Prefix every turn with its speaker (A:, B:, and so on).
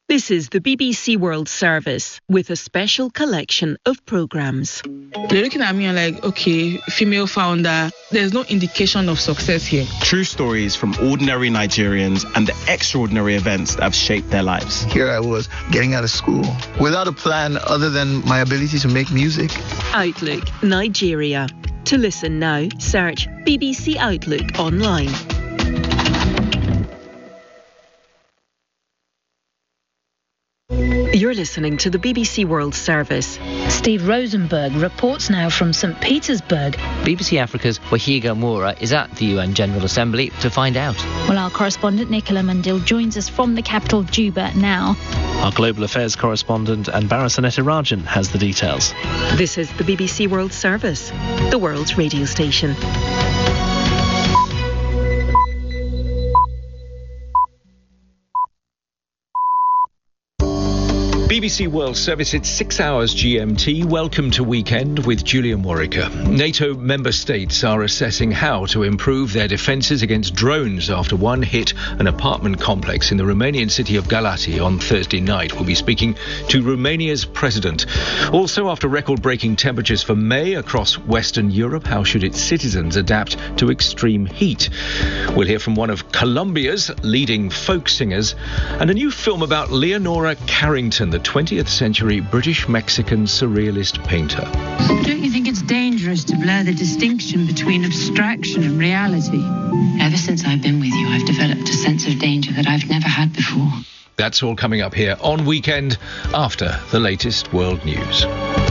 A: This is the BBC World Service with a special collection of programmes.
B: They're looking at me and like, okay, female founder, there's no indication of success here.
C: True stories from ordinary Nigerians and the extraordinary events that have shaped their lives.
D: Here I was, getting out of school, without a plan other than my ability to make music.
A: Outlook, Nigeria. To listen now, search BBC Outlook online. You're listening to the BBC World Service.
E: Steve Rosenberg reports now from St. Petersburg.
F: BBC Africa's Wahiga Moura is at the UN General Assembly to find out.
G: Well, our correspondent Nicola Mandil joins us from the capital, Juba, now.
H: Our global affairs correspondent Anbara Rajan has the details.
A: This is the BBC World Service, the world's radio station.
I: BBC World Service, it's 6 hours GMT. Welcome to Weekend with Julian Warwicker. NATO member states are assessing how to improve their defences against drones after one hit an apartment complex in the Romanian city of Galați on Thursday night. We'll be speaking to Romania's president. Also, after record-breaking temperatures for May across Western Europe, how should its citizens adapt to extreme heat? We'll hear from one of Colombia's leading folk singers and a new film about Leonora Carrington, the 20th century British-Mexican surrealist painter.
J: Don't you think it's dangerous to blur the distinction between abstraction and reality? Ever since I've been with you, I've developed a sense of danger that I've never had before.
I: That's all coming up here on Weekend after the latest world news.